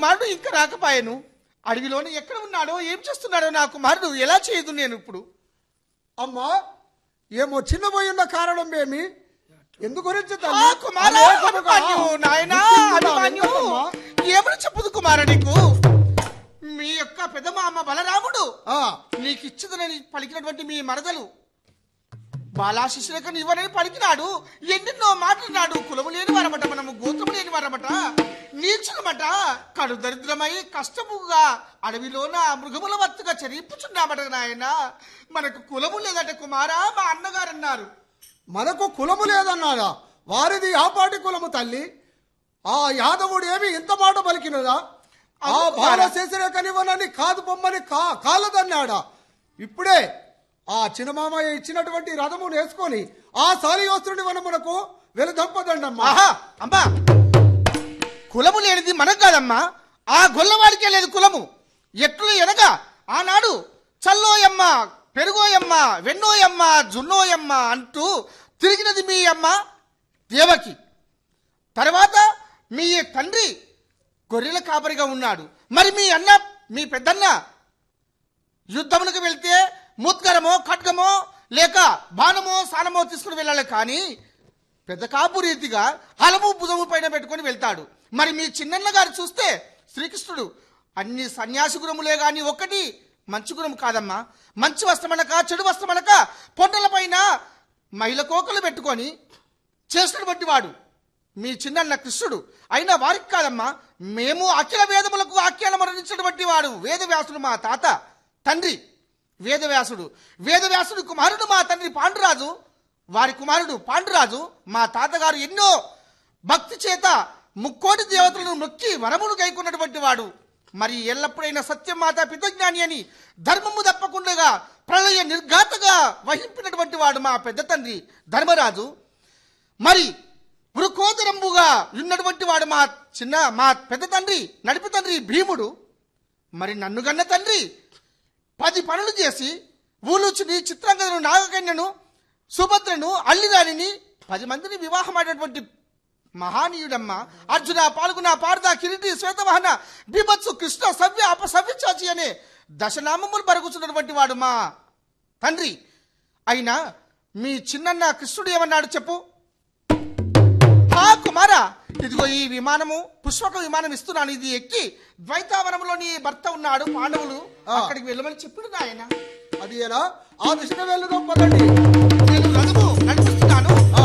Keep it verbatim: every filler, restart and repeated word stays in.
కుమారుడు ఇంకా రాకపోయాను. అడవిలోనే ఎక్కడ ఉన్నాడో ఏం చేస్తున్నాడో నా కుమారుడు ఎలా చేయదు నేను ఇప్పుడు? అమ్మా ఏమో చిన్నపోయి ఉన్న కారణం ఏమి? ఎందు గురించి ఏమని చెప్పుదు కుమార నీకు? మీ యొక్క పెద్ద మామ బలరాముడు నీకు ఇచ్చదని పలికినటువంటి మీ మరదలు బాలాశిశులకని ఇవ్వనని పలికినాడు. ఎన్నెన్నో మాట్లాడినాడు. కులము లేని వారమట, మనము గోత్రము లేని వారమట, నీచులమట, కడు దరిద్రమై కష్టముగా అడవిలోన మృగముల వత్తుగా చరిపుచున్నామట. నాయన మనకు కులము లేదట కుమారా మా అన్నగారు అన్నారు. మనకు కులము లేదన్నారా? వారిది ఆపాటి కులము తల్లి. ఆ యాదవుడు ఏమి ఇంత మాట పలికినదా? ఆ బాలశేషరేకనివ్వనని కాదు బొమ్మని కా కాలదన్నాడా? ఇప్పుడే ఆ చిన్నమామయ్య ఇచ్చినటువంటి రథము వేసుకొని ఆ సాలియోస్త్రుడి వనమునకు వెలుదంపదండమ్మా. అమ్మా కులము లేనిది మనకు కాదమ్మా, ఆ గొల్లవాడికే లేదు కులము. ఎట్లు ఎనగా ఆనాడు చల్లోయమ్మ, పెరుగోయమ్మ, వెన్నోయమ్మ, జున్నోయమ్మ అంటూ తిరిగినది మీ అమ్మ దేవకి. తర్వాత మీ తండ్రి గొర్రెల కాపరిగా ఉన్నాడు. మరి మీ అన్న మీ పెద్దన్న యుద్ధములకు వెళ్తే ముత్కరమో ఖడ్గమో లేక బాణమో సానమో తీసుకుని వెళ్ళాలి, కానీ పెద్ద కాపు రీతిగా హలము భుజము పైన పెట్టుకుని వెళ్తాడు. మరి మీ చిన్నన్న గారు చూస్తే శ్రీకృష్ణుడు అన్ని సన్యాసి గుణములే గాని ఒక్కటి మంచి గుణము కాదమ్మా. మంచి వస్త్రమనక చెడు వస్త్రమనక పొట్టల పైన మహిళ కోకలు పెట్టుకొని చేసినటువంటి వాడు మీ చిన్నన్న కృష్ణుడు. అయినా వారికి కాదమ్మా, మేము అఖిల వేదములకు ఆఖ్యానం మరణించినటువంటి వాడు వేదవ్యాసుడు మా తాత తండ్రి వేదవ్యాసుడు. వేదవ్యాసుడు కుమారుడు మా తండ్రి పాండురాజు, వారి కుమారుడు పాండురాజు. మా తాతగారు ఎన్నో భక్తి చేత ముక్కోటి దేవతలను నొక్కి వరమును గైకున్నటువంటి వాడు. మరి ఎల్లప్పుడైనా సత్యమాత పితజ్ఞాని అని ధర్మము తప్పకుండా ప్రళయ నిర్ఘాతగా వహింపినటువంటి వాడు మా పెద్ద తండ్రి ధర్మరాజు. మరి వృకోదరంబుగా ఉన్నటువంటి వాడు మా చిన్న మా పెద్ద తండ్రి నడిపి తండ్రి భీముడు. మరి నన్ను గన్న తండ్రి పది పనులు చేసి ఊలుచుని చిత్రాంగదను నాగకన్యను సుభద్రను అల్లిరాణిని పది మందిని వివాహమైనటువంటి మహానీయుడమ్మ. అర్జున, పాల్గొన, పారద, కిరీటి, శ్వేతవాహన, బీభత్సు, కృష్ణ, సవ్య, అపసవ్యచాచి అనే దశనామములు పరుగుతున్నటువంటి వాడు మా తండ్రి. అయినా మీ చిన్నన్న కృష్ణుడు ఏమన్నాడు చెప్పు? హా కుమారా, ఇదిగో ఈ విమానము పుష్పక విమానం ఇస్తున్నాను, ఇది ఎక్కి ద్వైతావనంలో నీ భర్త ఉన్నాడు పాండవులు అక్కడికి వెళ్ళమని చెప్పుడు నాయన. అది ఎలా? ఆ దిశగా వెళ్ళదాం పదండి. నేను రథము